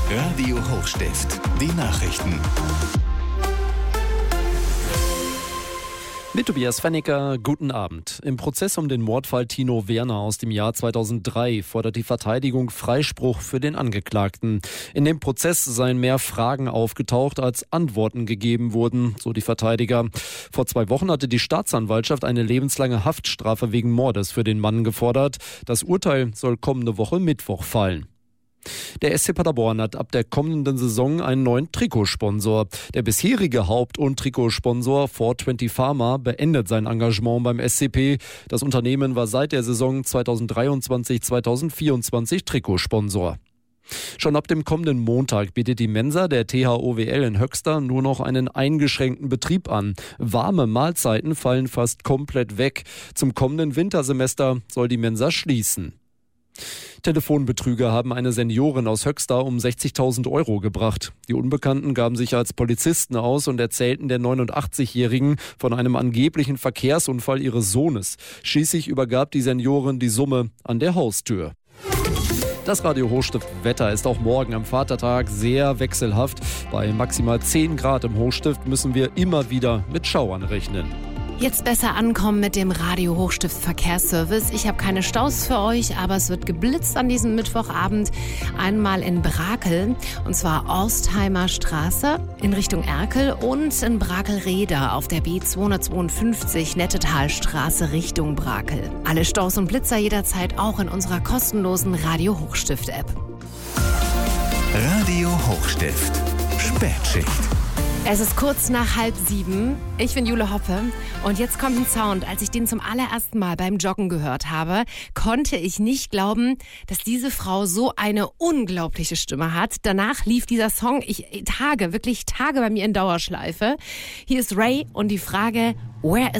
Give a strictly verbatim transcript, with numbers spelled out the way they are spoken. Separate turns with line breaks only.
Radio Hochstift, die Nachrichten.
Mit Tobias Fennicker, guten Abend. Im Prozess um den Mordfall Tino Werner aus dem Jahr zweitausenddrei fordert die Verteidigung Freispruch für den Angeklagten. In dem Prozess seien mehr Fragen aufgetaucht, als Antworten gegeben wurden, so die Verteidiger. Vor zwei Wochen hatte die Staatsanwaltschaft eine lebenslange Haftstrafe wegen Mordes für den Mann gefordert. Das Urteil soll kommende Woche Mittwoch fallen. Der S C Paderborn hat ab der kommenden Saison einen neuen Trikotsponsor. Der bisherige Haupt- und Trikotsponsor four twenty Pharma beendet sein Engagement beim S C P. Das Unternehmen war seit der Saison zweitausenddreiundzwanzig zweitausendvierundzwanzig Trikotsponsor. Schon ab dem kommenden Montag bietet die Mensa der T H O W L in Höxter nur noch einen eingeschränkten Betrieb an. Warme Mahlzeiten fallen fast komplett weg. Zum kommenden Wintersemester soll die Mensa schließen. Telefonbetrüger haben eine Seniorin aus Höxter um sechzigtausend Euro gebracht. Die Unbekannten gaben sich als Polizisten aus und erzählten der neunundachtzigjährigen von einem angeblichen Verkehrsunfall ihres Sohnes. Schließlich übergab die Seniorin die Summe an der Haustür. Das Radio Hochstift Wetter ist auch morgen am Vatertag sehr wechselhaft. Bei maximal zehn Grad im Hochstift müssen wir immer wieder mit Schauern rechnen.
Jetzt besser ankommen mit dem Radio Hochstift Verkehrsservice. Ich habe keine Staus für euch, aber es wird geblitzt an diesem Mittwochabend. Einmal in Brakel, und zwar Orstheimer Straße in Richtung Erkel und in Brakel-Rehder auf der B zweihundertzweiundfünfzig Nettetalstraße Richtung Brakel. Alle Staus und Blitzer jederzeit auch in unserer kostenlosen Radio Hochstift App.
Radio Hochstift, Spätschicht.
Es ist kurz nach halb sieben. Ich bin Jule Hoppe und jetzt kommt ein Sound. Als ich den zum allerersten Mal beim Joggen gehört habe, konnte ich nicht glauben, dass diese Frau so eine unglaubliche Stimme hat. Danach lief dieser Song, ich Tage, wirklich Tage bei mir in Dauerschleife. Hier ist Ray und die Frage, where is